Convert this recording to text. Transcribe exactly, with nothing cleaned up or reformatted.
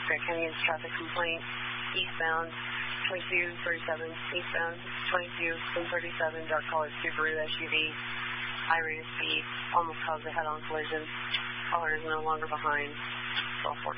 Grant Canyon's traffic complaint, eastbound twenty-two thirty-seven, eastbound twenty-two thirty-seven, dark colored Subaru S U V, high rate of speed, almost caused a head-on collision. Caller is no longer behind. twelve forty.